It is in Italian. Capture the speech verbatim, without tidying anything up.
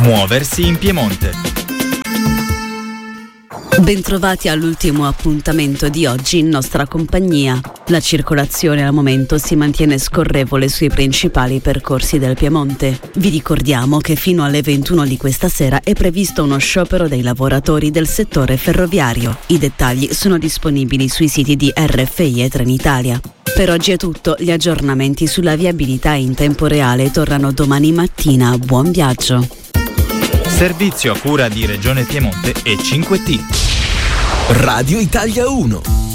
Muoversi in Piemonte. Bentrovati all'ultimo appuntamento di oggi in nostra compagnia. La circolazione al momento si mantiene scorrevole sui principali percorsi del Piemonte. Vi ricordiamo che fino alle ventuno di questa sera è previsto uno sciopero dei lavoratori del settore ferroviario. I dettagli sono disponibili sui siti di R F I e Trenitalia. Per oggi è tutto, gli aggiornamenti sulla viabilità in tempo reale tornano domani mattina. Buon viaggio! Servizio a cura di Regione Piemonte e cinque T. Radio Italia uno.